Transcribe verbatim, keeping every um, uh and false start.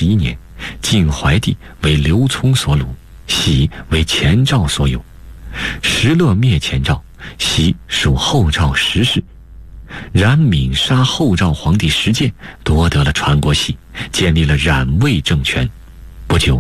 十一年，晋怀帝为刘聪所掳，袭为前赵所有。石勒灭前赵，袭属后赵石氏。冉闵杀后赵皇帝石建，夺得了传国玺，建立了冉魏政权。不久，